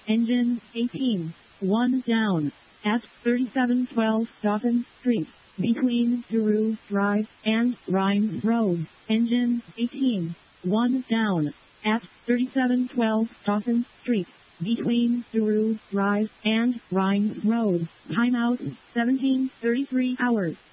Engine 18. 1 down. At 3712 Stoughton Street, between Giroux Drive and Rhines Road. Engine 18. 1 down. At 3712 Stoughton Street, between Giroux Drive and Rhines Road. Timeout 17:33 hours.